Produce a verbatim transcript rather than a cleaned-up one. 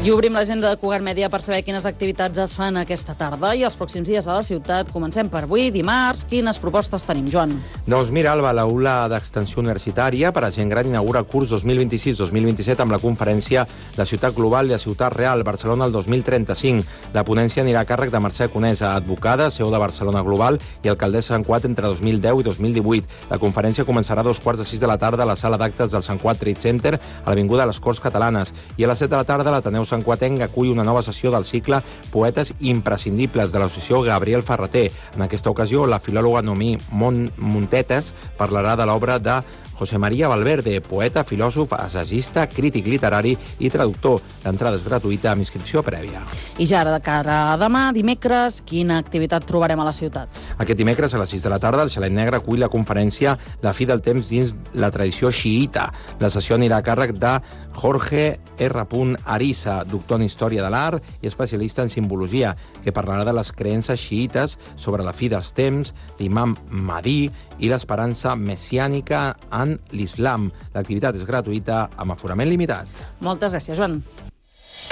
I obrim l'agenda de Cugat Mèdia per saber quines activitats es fan aquesta tarda i els pròxims dies a la ciutat. Comencem per avui, dimarts. Quines propostes tenim, Joan? Doncs mira, Alba, l'aula d'extensió universitària per a gent gran inaugura curs dos mil vint-i-sis dos mil vint-i-set amb la conferència La ciutat global i la ciutat real, Barcelona el dos mil trenta-cinc. La ponència anirà a càrrec de Mercè Conesa, advocada, C E O de Barcelona Global i alcaldessa de Sant Cugat entre dos mil deu i dos mil divuit. La conferència començarà a dos quarts de sis de la tarda a la sala d'actes del Sant Cugat Trade Center a l'Avinguda de les Corts Catalanes. I a les set de la tarda l'Ateneu Sant Cuatenc acull una nova sessió del cicle Poetes imprescindibles de l'associació Gabriel Ferrater. En aquesta ocasió, la filòloga Noemí Montetes parlarà de l'obra de José María Valverde, poeta, filòsof, assagista, crític literari i traductor. L'entrada és gratuïta amb inscripció prèvia. I ja ara de cara a demà, dimecres, quina activitat trobarem a la ciutat? Aquest dimecres a les sis de la tarda el Xalet Negre acull la conferència La fi del temps dins la tradició xiïta. La sessió anirà a càrrec de Jorge R. Arisa, doctor en Història de l'Art i especialista en simbologia, que parlarà de les creences xiïtes sobre la fi dels temps, l'imam Mahdi i l'esperança messiànica en l'islam. L'activitat és gratuïta amb aforament limitat. Moltes gràcies, Joan.